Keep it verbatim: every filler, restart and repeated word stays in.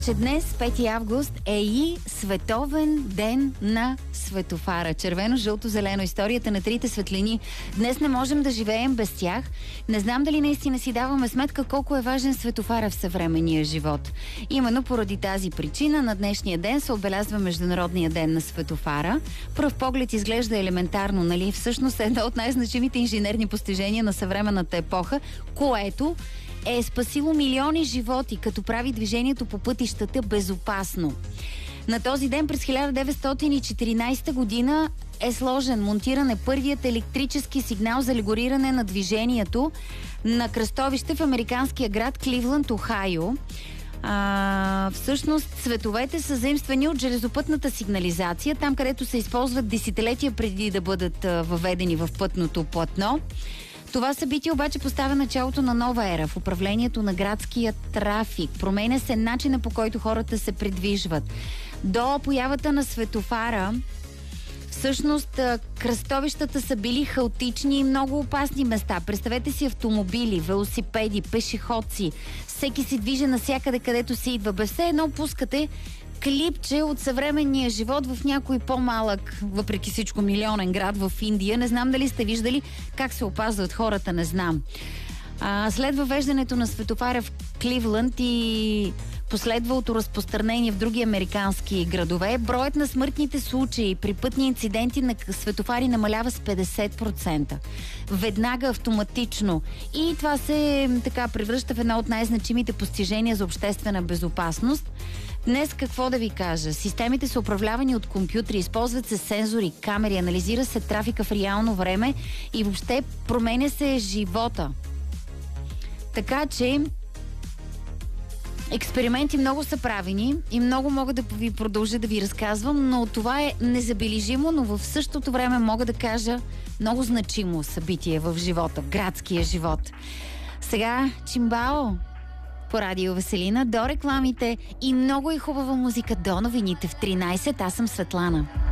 Че днес, пети август, е и Световен ден на светофара. Червено, жълто, зелено. Историята на трите светлини. Днес не можем да живеем без тях. Не знам дали наистина си даваме сметка колко е важен светофара в съвременния живот. Именно поради тази причина на днешния ден се отбелязва Международния ден на светофара. Пръв поглед изглежда елементарно, нали? Всъщност е едно от най-значимите инженерни постижения на съвременната епоха, което е спасило милиони животи, като прави движението по пътищата безопасно. На този ден през хиляда деветстотин и четиринадесета година е сложен, монтиран е първият електрически сигнал за регулиране на движението на кръстовище в американския град Кливланд, Охайо. А, всъщност световете са заимствани от железопътната сигнализация, там където се използват десетилетия преди да бъдат въведени в пътното платно. Това събитие обаче поставя началото на нова ера в управлението на градския трафик. Променя се начина, по който хората се придвижват. До появата на светофара, всъщност, кръстовищата са били хаотични и много опасни места. Представете си автомобили, велосипеди, пешеходци. Всеки се движи навсякъде, където се идва. Без все едно пускате клипче от съвременния живот в някой по-малък, въпреки всичко, милионен град в Индия. Не знам дали сте виждали как се опазват хората, не знам. А, след въвеждането на светофара в Кливланд и последвалото разпространение в други американски градове, броят на смъртните случаи при пътни инциденти на светофари намалява с петдесет процента. Веднага, автоматично. И това се така превръща в едно от най-значимите постижения за обществена безопасност. Днес какво да ви кажа? Системите са управлявани от компютри, използват се сензори, камери, анализира се трафика в реално време и въобще променя се живота. Така че експерименти много са правени и много мога да ви продължа да ви разказвам, но това е незабележимо, но в същото време мога да кажа много значимо събитие в живота, в градския живот. Сега Чимбао по Радио Веселина, до рекламите и много и хубава музика до новините в тринадесет. Аз съм Светлана.